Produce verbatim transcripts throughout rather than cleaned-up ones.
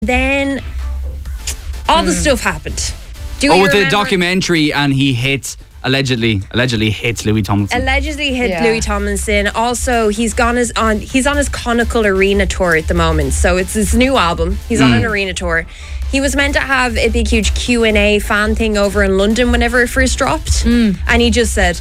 Then all the stuff happened. Do Oh, you with the remember? documentary, and he hit allegedly, allegedly hit Louis Tomlinson. Allegedly hit Yeah. Louis Tomlinson. Also, he's gone his on he's on his Conical Arena tour at the moment. So it's his new album. He's on an arena tour. He was meant to have a big, huge Q and A fan thing over in London whenever it first dropped, and he just said,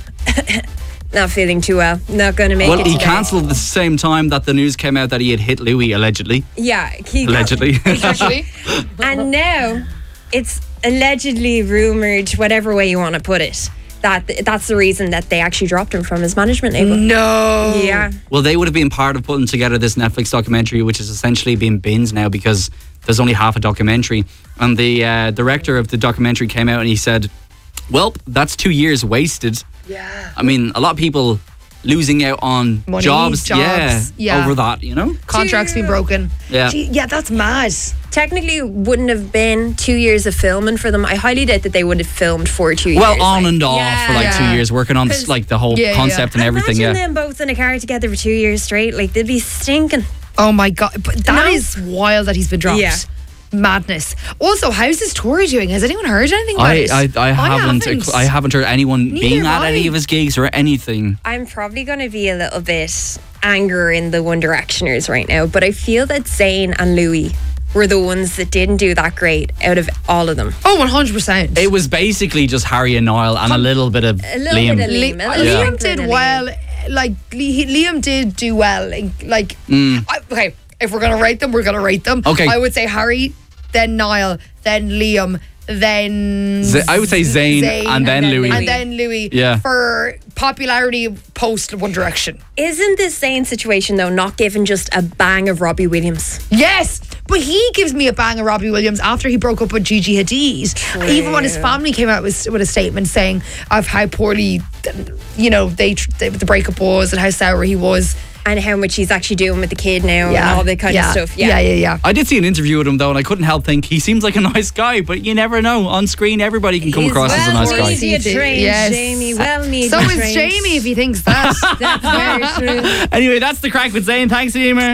"Not feeling too well. Not going to make Well, it." he today." cancelled at the same time that the news came out that he had hit Louis, allegedly. Yeah, he Allegedly. Actually, And now it's allegedly rumored, whatever way you want to put it, that that's the reason that they actually dropped him from his management label. no. Yeah. Well, they would have been part of putting together this Netflix documentary, which is essentially being binned now because there's only half a documentary. And the uh, director of the documentary came out and he said, well, that's two years wasted. Yeah. I mean, a lot of people losing out on Money, jobs, jobs, yeah, yeah. over that, you know? Contracts been broken. Yeah. Gee, yeah, that's mad. Technically, it wouldn't have been two years of filming for them. I highly doubt that they would have filmed for two years. Well, on Like, and off yeah. for like Yeah. two years, working on this, 'Cause- like the whole Yeah, yeah, concept and everything, Imagine yeah. them both in a car together for two years straight. Like, they'd be stinking. Oh my god, but that No. is wild that he's been dropped. Yeah. Madness. Also, how's his tour doing? Has anyone heard anything about I, it? I, I, haven't, haven't. I haven't heard anyone Neither being have at any I. of his gigs or anything. I'm probably going to be a little bit angry in the One Directioners right now, but I feel that Zayn and Louis were the ones that didn't do that great out of all of them. Oh, one hundred percent. It was basically just Harry and Niall and a little bit of A little Liam. bit of Li- Liam. a little Liam sprinkling did of well. Like Li- Liam did do well. Like, Mm. I, okay, if we're gonna rate them, we're gonna rate them. Okay. I would say Harry, then Niall, then Liam, then Z- I would say Zayn, and then then Louis. and then Louis. Yeah. For popularity post One Direction. Isn't this Zayn situation, though, not given just a bang of Robbie Williams? Yes, but he gives me a bang of Robbie Williams after he broke up with Gigi Hadid. Even when his family came out with, with a statement saying of how poorly, you know, they, they the breakup was and how sour he was. And how much he's actually doing with the kid now Yeah, and all that kind yeah. of stuff. Yeah, Yeah, yeah, yeah. I did see an interview with him though, and I couldn't help think he seems like a nice guy, but you never know. On screen, everybody can come He's across as a well nice guy. media trained, Yes. Jamie. Well media So is trained. Jamie if he thinks that. That's very true. Anyway, that's the crack with Zayn. Thanks, Emer.